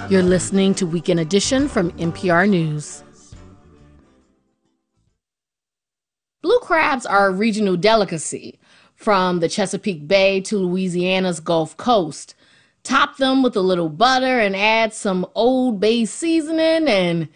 You're listening to Weekend Edition from NPR News. Blue crabs are a regional delicacy from the Chesapeake Bay to Louisiana's Gulf Coast. Top them with a little butter and add some Old Bay seasoning and